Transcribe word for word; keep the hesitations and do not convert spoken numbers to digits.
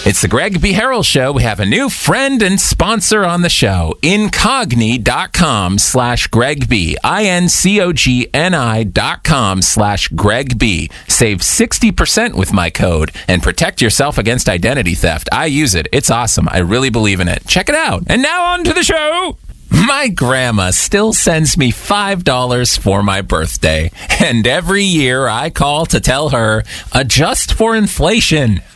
It's the Greg B. Harrell Show. We have a new friend and sponsor on the show. Incogni.com slash Greg B. I-N-C-O-G-N-I dot com slash Greg B. Save sixty percent with my code and protect yourself against identity theft. I use it. It's awesome. I really believe in it. Check it out. And now on to the show. My grandma still sends me five dollars for my birthday. And every year I call to tell her, adjust for inflation.